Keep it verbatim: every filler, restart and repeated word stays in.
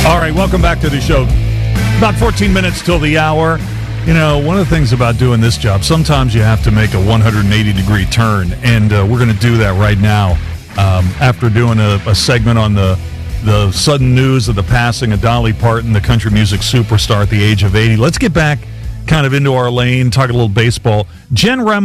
All right, welcome back to the show. About fourteen minutes till the hour. You know, one of the things about doing this job, sometimes you have to make a one hundred eighty degree turn, and uh, we're going to do that right now um, after doing a, a segment on the the sudden news of the passing of Dolly Parton, the country music superstar at the age of eighty. Let's get back kind of into our lane, talk a little baseball. Jen Remo